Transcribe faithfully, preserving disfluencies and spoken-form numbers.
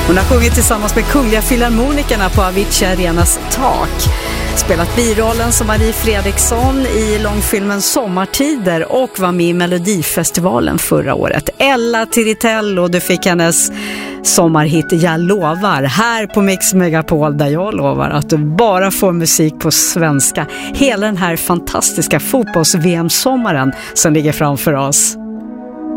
Hon har sjungit tillsammans med Kungliga Filharmonikerna på Avicii Arenas tak. Spelat birollen som Marie Fredriksson i långfilmen Sommartider och var med i Melodifestivalen förra året. Ella Tiritello, du fick hennes sommarhit Jag lovar här på Mix Megapol, där jag lovar att du bara får musik på svenska hela den här fantastiska fotbolls-V M-sommaren som ligger framför oss.